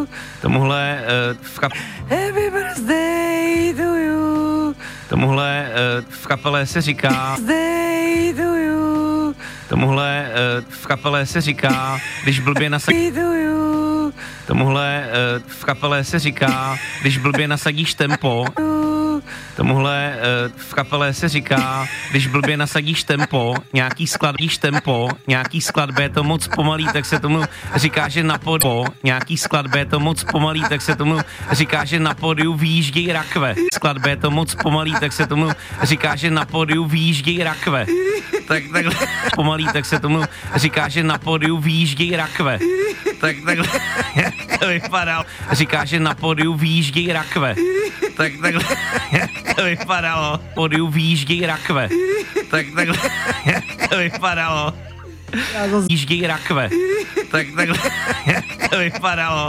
Tomuhle Happy birthday to you. Tomuhle v kapele se říká Birthday to you. Tomuhle v kapele se říká, když blbě nasadíš Tomuhle v kapele se říká, když blbě nasadíš tempo. Tomuhle v kapele se říká, když blbě nasadíš tempo, nějaký skladbě je to moc pomalý, tak se tomu říká, že na nějaký skladbě je to moc pomalý, tak se tomu říká, že na pódiu výjíždějí rakve. Skladbě je to moc pomalý, tak se tomu říká, že na pódiu výjíždějí rakve. Takhle pomalý, tak se tomu říká, že na pódiu výjíždějí rakve. Takhle to vypadalo. Říká, že na pódiu výjíždějí rakve. Takhle to vypadalo. Pódiu výjíždějí rakve. Takhle to vypadalo. Výjíždějí rakve. Takhle to vypadalo.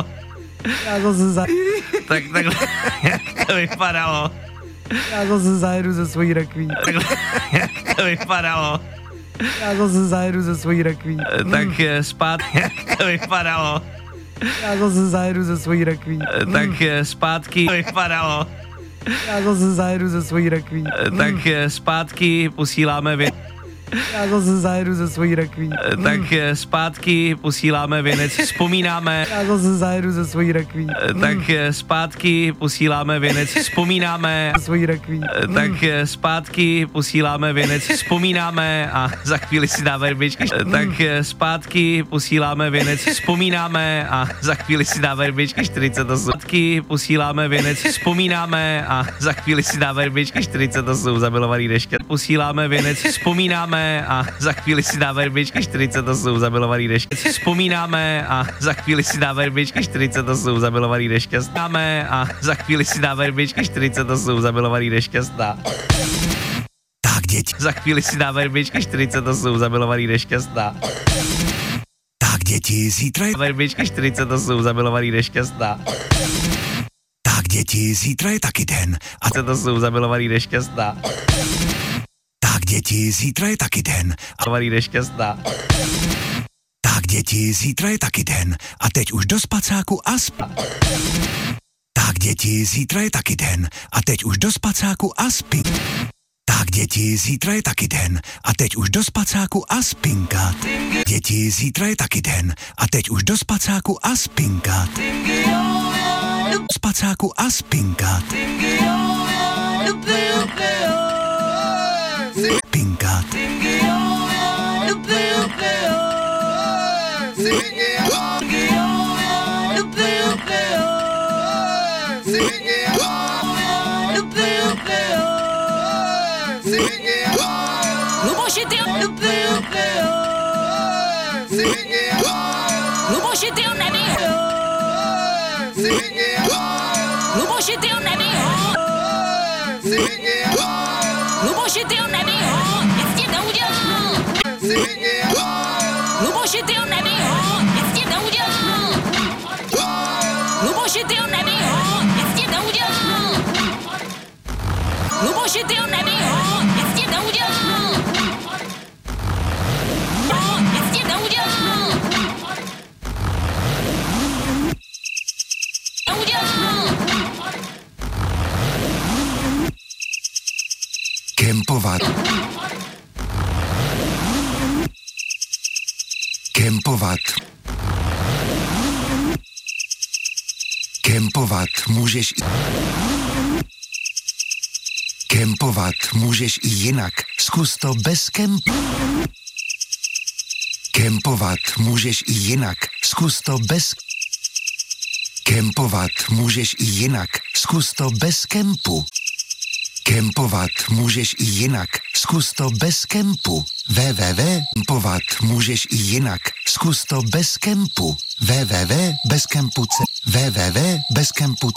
Takhle to vypadalo. Já zase zajedu ze svojí rakví. Takhle to vypadalo. Já zase zajedu ze svojí rakví. Tak zpátky to vypadalo. Já zase zajedu ze svojí rakví. Tak zpátky to vypadalo. Já zase zajedu ze svojí rakví. Tak zpátky posíláme Já zase zajedu ze svojí rakví. Tak zpátky posíláme věnec, vzpomínáme. Já zase zajedu ze svojí rakví. Tak zpátky posíláme věnec, vzpomínáme. Svojí rakví. Tak zpátky posíláme věnec, vzpomínáme a za chvíli si dáme rybičky. Tak zpátky posíláme věnec, vzpomínáme a za chvíli si dáme rybičky 48. Zpátky posíláme věnec, vzpomínáme a za chvíli si dáme rybičky 48 zamilovaný dešťat. Posíláme věnec, vzpomínáme a za chvíli si dáme rybičky 48 zamilovaný dešťat. Vzpomínáme a za chvíli si dáme rybičky 48 zamilovaný nešťastnáme a za chvíli si dáme rybičky 48 zamilovaný nešťastná. Tak děti. Za chvíli si dáme rybičky 48 zamilovaný nešťastná. Tak děti, zítra je... Rybičky 48 zamilovaný nešťastná. Tak děti, zítra je taky den. A 48 zamilovaný nešťastná. Tak děti, zítra je taky den. A Zamilovaný nešťastná. tak děti, zítra je taky den. A teď už do spacáku a Tak děti, zítra je taky den. A teď už do spacáku a Tak děti, zítra je taky den. A teď už do spacáku a spinkat. Děti, zítra je taky den. A teď už do spacáku a spinkat. Spacáku a spinkat. Spinkat. Luboši, ty ho neví ho. Luboši, ty ho neví ho. Luboši, ty ho neví ho. Nic ti neudělal. Luboši, ty ho neví ho. Nic ti neudělal. Luboši, ty ho neví ho. Nic ti neudělal. Luboši, ty ho neví ho. Nic ti neudělal. Nic ti neudělal. Kempovat. Kempovat. Kempovat můžeš Kempovat můžeš i jinak. Zkus to bez kempu. Kempovat můžeš i jinak. Zkus to bez Kempovat můžeš i jinak. Zkus to bez kempu. Kempovat můžeš i jinak. Zkus to bez kempu. Kempovat můžeš i jinak. Zkus to bez kempu. www.bezkempu.cz